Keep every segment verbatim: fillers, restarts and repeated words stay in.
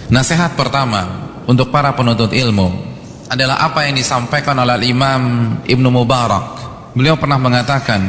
Nasihat pertama untuk para penuntut ilmu adalah apa yang disampaikan oleh Imam Ibnu Mubarak. Beliau pernah mengatakan,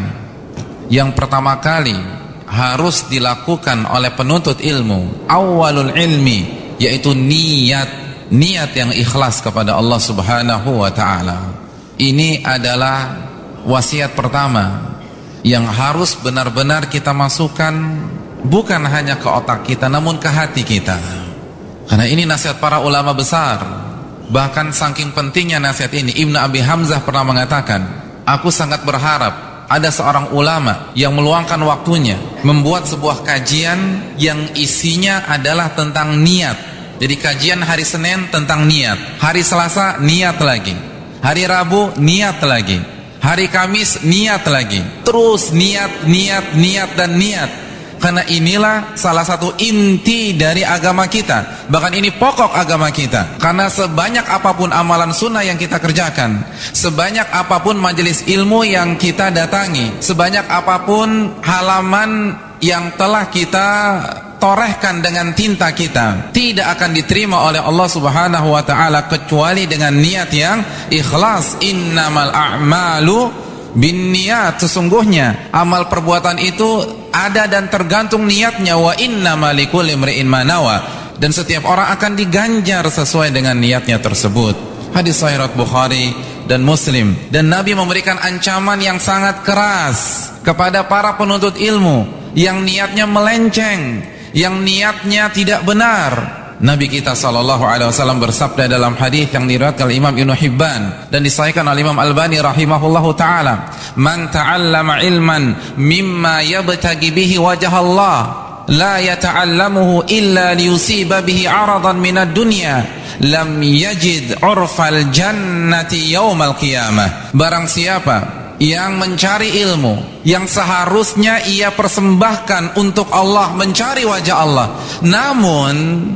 yang pertama kali harus dilakukan oleh penuntut ilmu, awalul ilmi, yaitu niat, niat yang ikhlas kepada Allah Subhanahu wa ta'ala. Ini adalah wasiat pertama yang harus benar-benar kita masukkan, bukan hanya ke otak kita, namun ke hati kita. Karena ini nasihat para ulama besar. Bahkan saking pentingnya nasihat ini, Ibnu Abi Hamzah pernah mengatakan, aku sangat berharap ada seorang ulama yang meluangkan waktunya membuat sebuah kajian yang isinya adalah tentang niat. Jadi kajian hari Senin tentang niat, hari Selasa niat lagi, hari Rabu niat lagi, hari Kamis niat lagi, terus niat, niat, niat dan niat. Karena inilah salah satu inti dari agama kita. Bahkan ini pokok agama kita. Karena sebanyak apapun amalan sunnah yang kita kerjakan, sebanyak apapun majelis ilmu yang kita datangi, sebanyak apapun halaman yang telah kita torehkan dengan tinta kita, tidak akan diterima oleh Allah Subhanahu wa ta'ala kecuali dengan niat yang ikhlas. Innamal a'malu bin niat, sesungguhnya amal perbuatan itu ada dan tergantung niatnya. Wa innamal likulli imri'in ma nawa, dan setiap orang akan diganjar sesuai dengan niatnya tersebut. Hadis sahih riwayat Bukhari dan Muslim. Dan Nabi memberikan ancaman yang sangat keras kepada para penuntut ilmu yang niatnya melenceng, yang niatnya tidak benar. Nabi kita sallallahu alaihi wasallam bersabda dalam hadis yang diriwayatkan oleh Imam Ibnu Hibban dan disahihkan oleh Imam Albani rahimahullahu taala, "Man ta'allama ilman mimma yabtaghi bihi wajha Allah, la yata'allamuhu illa liyusiba bihi 'aradan minad dunya, lam yajid 'urfal jannati yaumal qiyamah." Barang siapa yang mencari ilmu yang seharusnya ia persembahkan untuk Allah, mencari wajah Allah, namun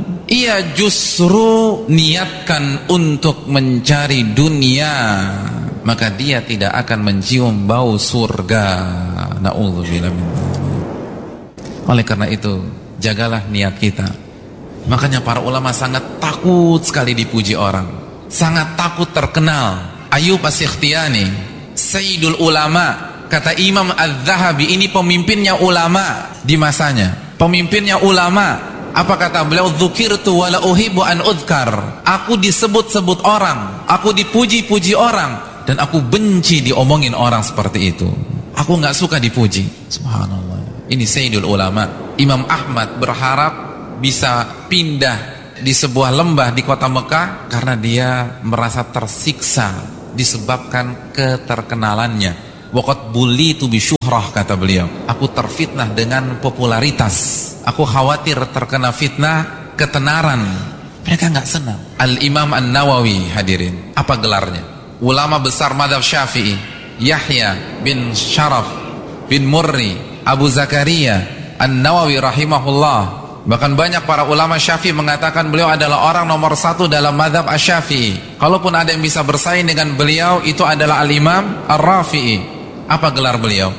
ia justru niatkan untuk mencari dunia, maka dia tidak akan mencium bau surga. Na'udzubillah min dzalik. Oleh karena itu, jagalah niat kita. Makanya para ulama sangat takut sekali dipuji orang, sangat takut terkenal. Ayyub As-Sikhtiyani, Sayyidul Ulama, kata Imam Az-Zahabi, ini pemimpinnya ulama di masanya, pemimpinnya ulama. Apa kata beliau? Dzukirtu wala uhibbu an udhkar. Aku disebut-sebut orang, aku dipuji-puji orang, dan aku benci diomongin orang seperti itu. Aku nggak suka dipuji. Subhanallah. Ini Sayyidul Ulama. Imam Ahmad berharap bisa pindah di sebuah lembah di kota Mekah karena dia merasa tersiksa disebabkan keterkenalannya. Waqad bulitu bisyuhrah, kata beliau, aku terfitnah dengan popularitas, aku khawatir terkena fitnah ketenaran. Mereka nggak senang. Al-Imam An-Nawawi, hadirin, apa gelarnya? Ulama besar madhab Syafi'i, Yahya bin Sharaf bin Murri Abu Zakaria An-Nawawi rahimahullah. Bahkan banyak para ulama Syafi'i mengatakan beliau adalah orang nomor satu dalam madhab Asy-Syafi'i. Kalaupun ada yang bisa bersaing dengan beliau, itu adalah Al-Imam Ar-Rafi'i. Apa gelar beliau?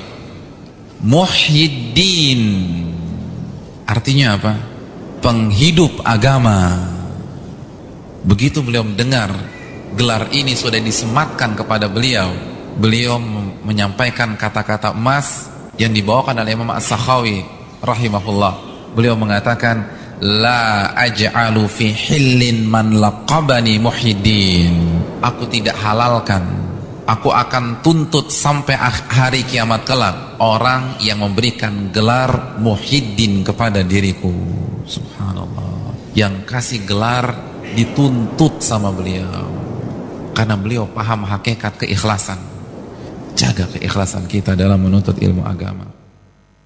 Muhyiddin. Artinya apa? Penghidup agama. Begitu beliau mendengar gelar ini sudah disematkan kepada beliau, beliau menyampaikan kata-kata emas yang dibawakan oleh Imam As-Sakhawi rahimahullah. Beliau mengatakan, la aj'alu fi hillin man laqabani Muhyiddin. Aku tidak halalkan, aku akan tuntut sampai hari kiamat kelak orang yang memberikan gelar Muhyiddin kepada diriku. Subhanallah. Yang kasih gelar dituntut sama beliau, karena beliau paham hakikat keikhlasan. Jaga keikhlasan kita dalam menuntut ilmu agama.